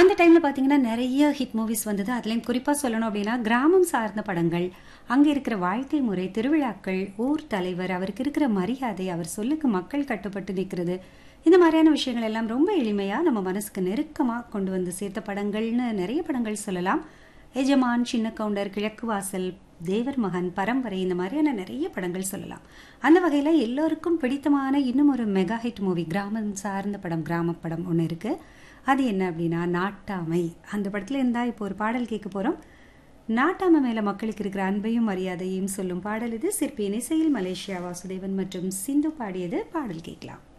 அந்த டைம்ல பார்த்தீங்கன்னா, நெறைய ஹிட் மூவிஸ் வந்தது. அதுலயும் குறிப்பா சொல்லணும் அப்டின்னா, கிராமம் சார்ந்த படங்கள், அங்க இருக்கிற வாழ்க்கை முறை, திருவிழாக்கள், ஊர் தலைவர், அவருக்கு இருக்கிற மரியாதை, அவர் சொல்லுக்கு மக்கள் கட்டுப்பட்டு நிக்கிறது. இந்த மாரியான விஷயங்கள் எல்லாம் ரொம்ப எளிமையா நம்ம மனசுக்கு நெருக்கமா கொண்டு வந்து சேர்த்த படங்கள்னு நெறைய படங்கள் சொல்லலாம். எஜமான், சின்ன கவுண்டர், கிழக்கு வாசல், தேவர் மகன், பரம்பரை இந்த மாதிரியான நிறைய படங்கள் சொல்லலாம். அந்த வகையில எல்லோருக்கும் பிடித்தமான இன்னும் ஒரு மெகா ஹிட் மூவி கிராமம் சார்ந்த படம், கிராம படம் ஒண்ணு இருக்கு. அது என்ன அப்படின்னா நாட்டாமை. அந்த படத்துல இருந்தா இப்போ ஒரு பாடல் கேட்க போறோம். நாட்டாமை மேல மக்களுக்கு இருக்கிற அன்பையும் மரியாதையும் சொல்லும் பாடல் இது. சிற்பியின் இசையில் மலேசியா வாசுதேவன் மற்றும் சிந்து பாடியது. பாடல் கேட்கலாம்.